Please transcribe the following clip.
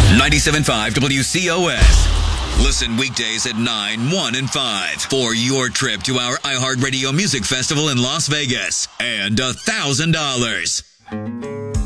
97.5 WCOS. Listen weekdays at 9, 1, and 5 for your trip to our iHeartRadio Music Festival in Las Vegas and $1,000.